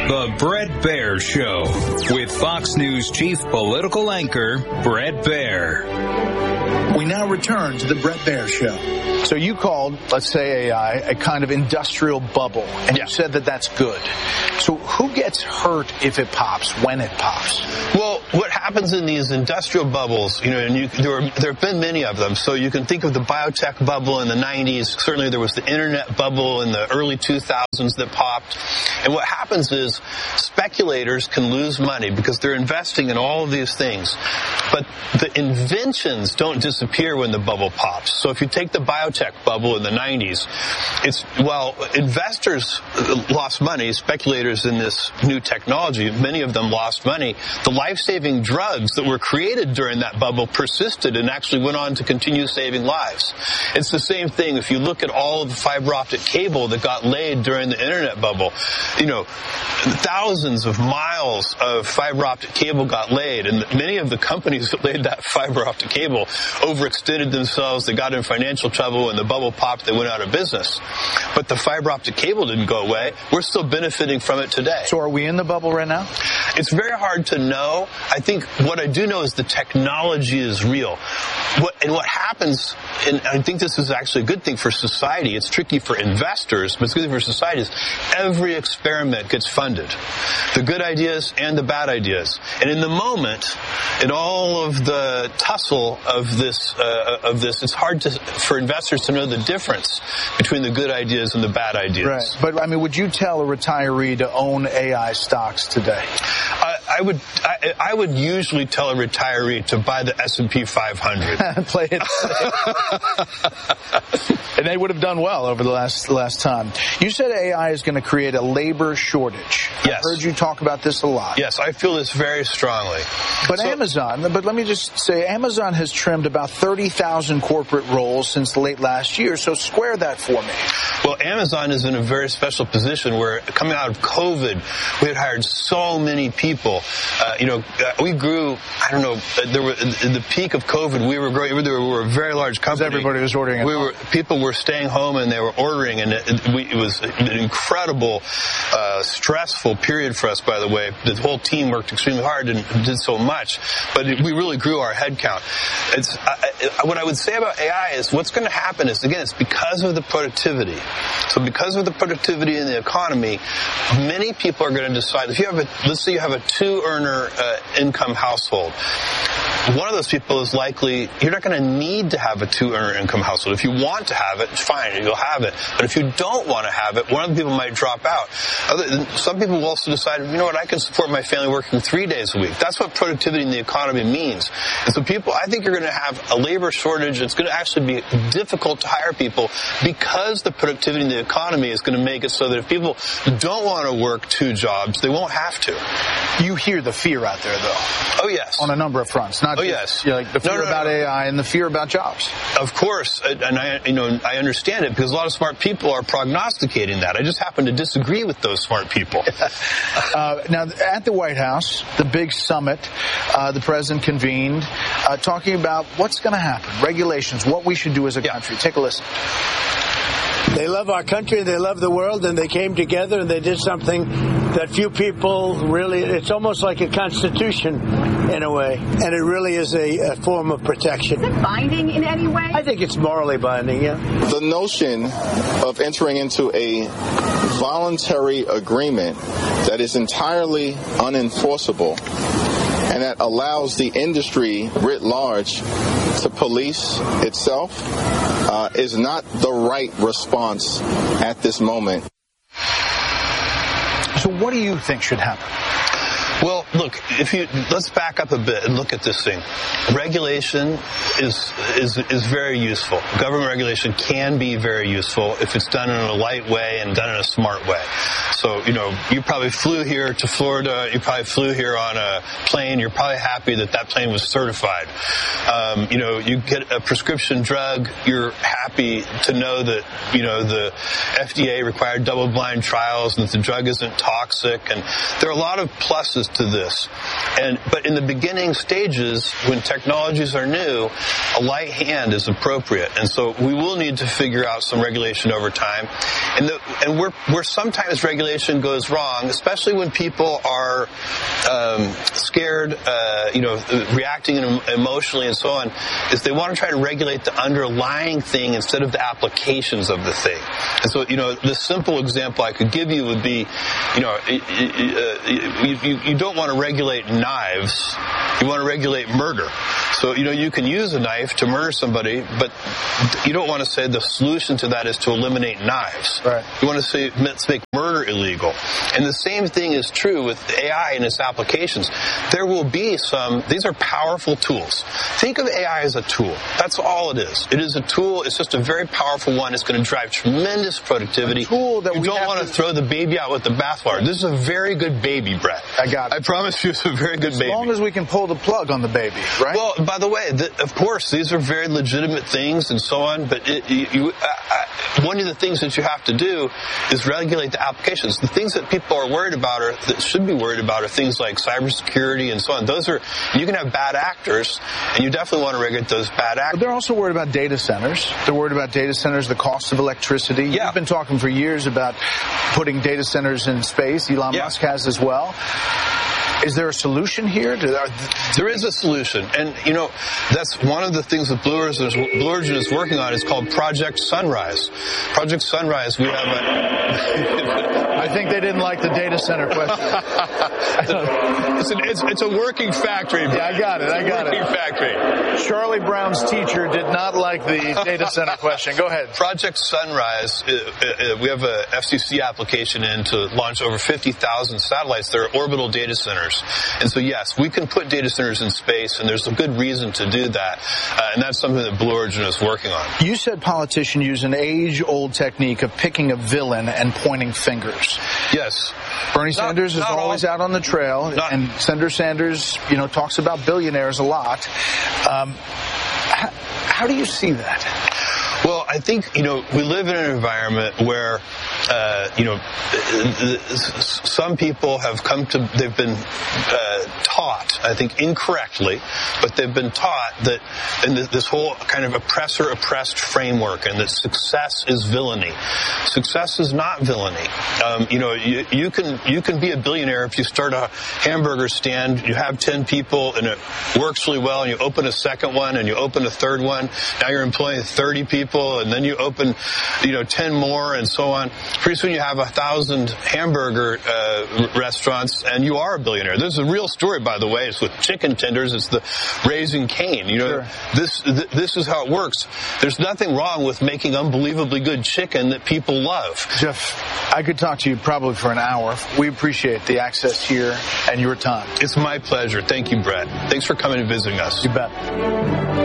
The Bret Baier Show with Fox News chief political anchor Bret Baier. We now return to the Bret Baier Show. So you called, let's say AI, a kind of industrial bubble, and you said that that's good. So who gets hurt if it pops, when it pops? Well, what happens in these industrial bubbles, and there have been many of them. So you can think of the biotech bubble in the 90s. Certainly there was the internet bubble in the early 2000s that popped. And what happens is speculators can lose money because they're investing in all of these things. But the inventions don't disappear when the bubble pops. So if you take the biotech bubble in the 90s, investors lost money, speculators in this new technology, many of them lost money. The life-saving drugs that were created during that bubble persisted and actually went on to continue saving lives. It's the same thing if you look at all of the fiber optic cable that got laid during the internet bubble. Thousands of miles of fiber optic cable got laid, and many of the companies that laid that fiber optic cable overextended themselves. They got in financial trouble. When the bubble popped, they went out of business. But the fiber optic cable didn't go away. We're still benefiting from it today. So are we in the bubble right now? It's very hard to know. I think what I do know is the technology is real. What happens, and I think this is actually a good thing for society. It's tricky for investors, but it's good for society. Is every experiment gets funded, the good ideas and the bad ideas. And in the moment, in all of the tussle of this, it's hard for investors to know the difference between the good ideas and the bad ideas. Right. But would you tell a retiree to own AI stocks today? I would usually tell a retiree to buy the S&P 500. Play it safe. And they would have done well over the last time. You said AI is going to create a labor shortage. Yes. I've heard you talk about this a lot. Yes, I feel this very strongly. But let me just say, Amazon has trimmed about 30,000 corporate roles since late last year, so square that for me. Well, Amazon is in a very special position where coming out of COVID, we had hired so many people. We grew, in the peak of COVID, we were growing, we were a very large company. Everybody was ordering. People were staying home and they were ordering, and it was an incredible, stressful period for us, by the way. The whole team worked extremely hard and did so much, but we really grew our headcount. What I would say about AI is what's going to happen is, again, it's because of the productivity. So because of the productivity in the economy, many people are going to decide, let's say you have a two-earner income household. One of those people is likely, you're not going to need to have a two-earner income household. If you want to have it, fine, you'll have it. But if you don't want to have it, one of the people might drop out. Some people will also decide, I can support my family working 3 days a week. That's what productivity in the economy means. And so I think you're going to have a labor shortage. It's going to actually be difficult to hire people because the productivity in the economy is going to make it so that if people don't want to work two jobs, they won't have to. You hear the fear out there, though. Oh, yes. On a number of fronts. Yes. The fear about AI and the fear about jobs. Of course. And I understand it because a lot of smart people are prognosticating that. I just happen to disagree with those smart people. Now, at the White House, the big summit, the president convened, talking about what's going to happen, regulations, what we should do as a country. Take a listen. They love our country, they love the world, and they came together and they did something that few people really, it's almost like a constitution in a way, and it really is a form of protection. Is it binding in any way? I think it's morally binding, yeah. The notion of entering into a voluntary agreement that is entirely unenforceable and that allows the industry writ large to police itself is not the right response at this moment. So what do you think should happen? Well, look, let's back up a bit and look at this thing. Regulation is very useful. Government regulation can be very useful if it's done in a light way and done in a smart way. So, you probably flew here to Florida. You probably flew here on a plane. You're probably happy that plane was certified. You get a prescription drug. You're happy to know that, the FDA required double-blind trials and that the drug isn't toxic. And there are a lot of pluses to this. But in the beginning stages, when technologies are new, a light hand is appropriate. And so we will need to figure out some regulation over time. And where sometimes regulation goes wrong, especially when people are scared, reacting emotionally and so on, is they want to try to regulate the underlying thing instead of the applications of the thing. And so, the simple example I could give you would be, you don't want to regulate knives. You want to regulate murder. So, you can use a knife to murder somebody, but you don't want to say the solution to that is to eliminate knives. Right. You want to say, let's make murder illegal. And the same thing is true with AI and its applications. There will be these are powerful tools. Think of AI as a tool. That's all it is. It is a tool. It's just a very powerful one. It's going to drive tremendous productivity. A tool that you don't want to throw the baby out with the bathwater. This is a very good baby, Brett. I got it. I promise you it's a very good baby. As long as we can pull the plug on the baby, right? Well, by the way, of course, these are very legitimate things and so on, but one of the things that you have to do is regulate the applications. The things that people are worried about that should be worried about are things like cybersecurity and so on. You can have bad actors, and you definitely want to regulate those bad actors. But they're also worried about data centers. They're worried about data centers, the cost of electricity. Yeah. You've been talking for years about putting data centers in space. Elon Musk has as well. Is there a solution here? There is a solution. And, that's one of the things that Blue Origin is working on. Is called Project Sunrise. Project Sunrise, we have I think they didn't like the data center question. It's a working factory. Yeah, I got it. Working factory. Charlie Brown's teacher did not like the data center question. Go ahead. Project Sunrise, we have a FCC application in to launch over 50,000 satellites. They're orbital data centers. And so, yes, we can put data centers in space, and there's a good reason to do that. And that's something that Blue Origin is working on. You said politicians use an age-old technique of picking a villain and pointing fingers. Yes. Bernie Sanders is always out on the trail, and Senator Sanders, talks about billionaires a lot. How do you see that? Well, I think, we live in an environment where, some people have they've been taught, I think incorrectly, but they've been taught that in this whole kind of oppressor-oppressed framework, and that success is villainy. Success is not villainy. You can be a billionaire if you start a hamburger stand, you have 10 people, and it works really well, and you open a second one, and you open a third one. Now you're employing 30 people, and then you open, 10 more, and so on. Pretty soon you have 1,000 hamburger restaurants, and you are a billionaire. There's a real story, by the way. It's with chicken tenders. It's the Raising Cain. Sure. This is how it works. There's nothing wrong with making unbelievably good chicken that people love. Jeff, I could talk to you probably for an hour. We appreciate the access here and your time. It's my pleasure. Thank you, Brett. Thanks for coming and visiting us. You bet.